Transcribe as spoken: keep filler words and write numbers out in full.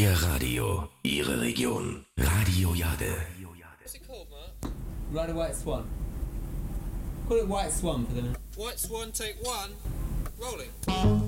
Ihr Radio, Ihre Region. Radio Jade. What's it called, Mark? Ride a White Swan. Call it White Swan for the... White Swan, take one. Rolling.